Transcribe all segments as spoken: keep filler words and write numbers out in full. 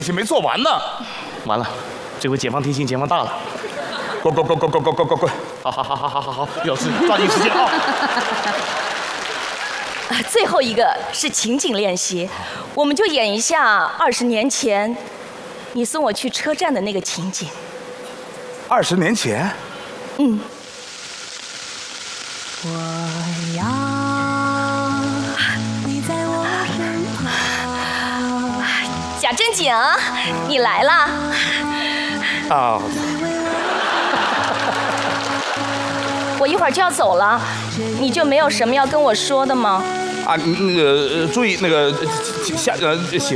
题没做完呢。完了，这回解放天星解放大了。滚滚滚滚滚滚滚滚滚！好好好好好好好，老师抓紧时间啊！ 最后一个是情景练习，我们就演一下二十年前你送我去车站的那个情景。 二十年前？ 嗯。 我要你在我身旁。 贾正经，你来了。 啊。 我一会儿就要走了，你就没有什么要跟我说的吗？ 啊，那个注意那个下呃行。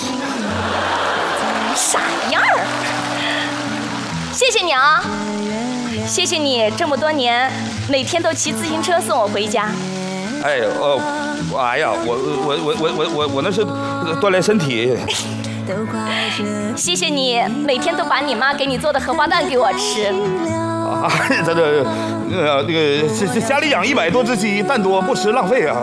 傻样儿！谢谢你啊，谢谢你这么多年每天都骑自行车送我回家。 哎哦，哎呀，我我我我我我我那是锻炼身体。 谢谢你每天都把你妈给你做的荷花蛋给我吃。 啊，这这呃那个这这家里养一百多只鸡，蛋多不吃浪费啊。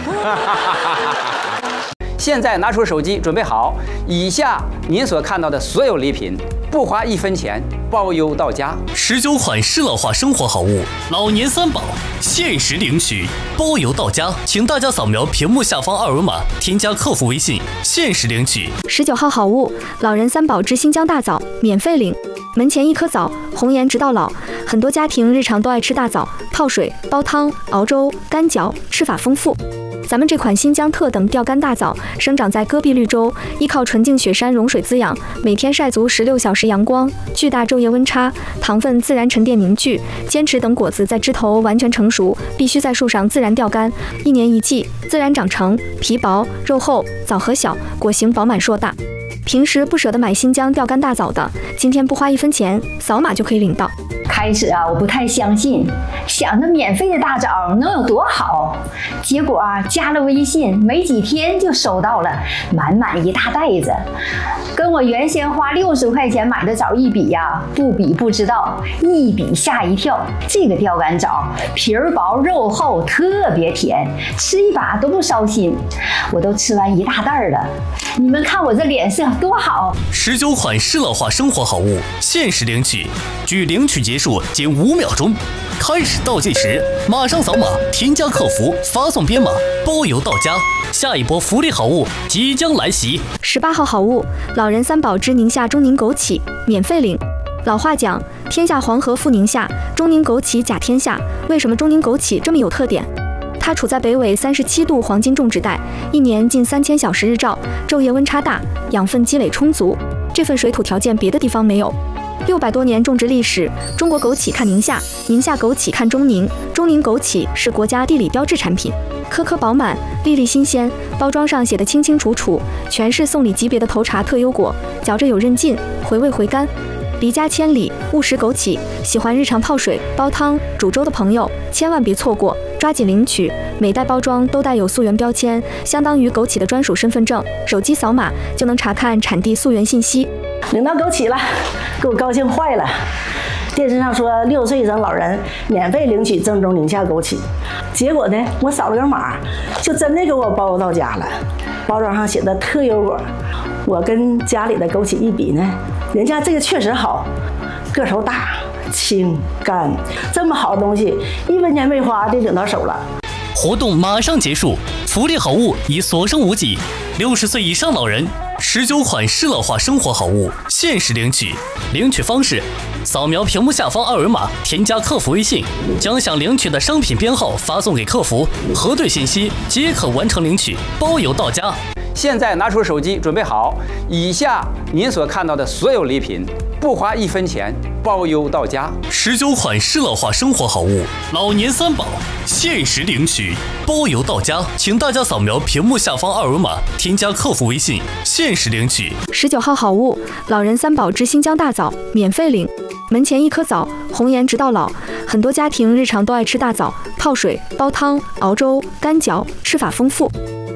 现在拿出手机，准备好。以下您所看到的所有礼品，不花一分钱，包邮到家。 十九款适老化生活好物，老年三宝，限时领取，包邮到家。请大家扫描屏幕下方二维码，添加客服微信，限时领取。 十九号好物，老人三宝之新疆大枣，免费领。门前一颗枣，红颜直到老。很多家庭日常都爱吃大枣，泡水、煲汤、熬粥、干嚼，吃法丰富。咱们这款新疆特等钓竿大枣生长在戈壁绿洲，依靠纯净雪山融水滋养，每天晒足十六小时阳光，巨大昼夜温差，糖分自然沉淀凝聚，坚持等果子在枝头完全成熟，必须在树上自然钓竿，一年一季，自然长成，皮薄肉厚，枣核小，果形饱满硕大。平时不舍得买新疆钓竿大枣的，今天不花一分钱，扫码就可以领到。 开始啊，我不太相信，想着免费的大枣能有多好，结果啊，加了微信没几天就收到了满满一大袋子，跟我原先花六十块钱买的枣一比呀、啊，不比不知道，一比吓一跳。这个钓竿枣皮儿薄肉厚，特别甜，吃一把都不烧心，我都吃完一大袋了。你们看我这脸色多好！ 十九款适老化生活好物，限时领取，距领取结束仅五秒钟。开始倒计时，马上扫码添加客服，发送编码，包邮到家。下一波福利好物即将来袭。 十八号好物，老人三宝之宁夏中宁枸杞，免费领。老话讲，天下黄河赴宁夏，中宁枸杞甲天下。为什么中宁枸杞这么有特点？它处在北纬三十七度黄金种植带，一年近三千小时日照，昼夜温差大，养分积累充足，这份水土条件别的地方没有。六百多年种植历史，中国枸杞看宁夏，宁夏枸杞看中宁，中宁枸杞是国家地理标志产品，颗颗饱满，粒粒新鲜，包装上写得清清楚楚，全是送礼级别的头茶特优果，嚼着有韧劲，回味回甘。离家千里，勿食枸杞。喜欢日常泡水、煲汤、煮粥的朋友，千万别错过，抓紧领取。每袋包装都带有溯源标签，相当于枸杞的专属身份证，手机扫码就能查看产地溯源信息。 领到枸杞了，给我高兴坏了。电视上说六岁以上老人免费领取正宗宁夏枸杞，结果呢，我扫了个码，就真的给我包到家了。包装上写的特优果，我跟家里的枸杞一比呢，人家这个确实好，个头大、清干，这么好的东西，一分钱没花就领到手了。 活动马上结束，福利好物已所剩无几。六十岁以上老人，十九款适老化生活好物限时领取。领取方式：扫描屏幕下方二维码，添加客服微信，将想领取的商品编号发送给客服，核对信息即可完成领取，包邮到家。 现在拿出手机，准备好。以下您所看到的所有礼品，不花一分钱，包邮到家。 十九款适老化生活好物，老年三宝，限时领取，包邮到家。请大家扫描屏幕下方二维码，添加客服微信，限时领取。 十九号好物，老人三宝之新疆大枣，免费领。门前一颗枣，红颜直到老。很多家庭日常都爱吃大枣，泡水、煲汤、熬粥、干嚼，吃法丰富。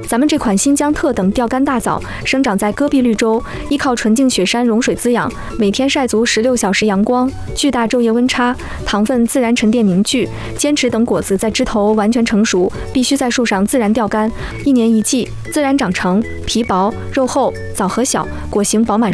咱们这款新疆特等钓竿大枣生长在戈壁绿洲，依靠纯净雪山融水滋养，每天晒足十六小时阳光，巨大昼夜温差，糖分自然沉淀凝聚，坚持等果子在枝头完全成熟，必须在树上自然钓竿，一年一季，自然长成，皮薄肉厚，枣核小，果形饱满。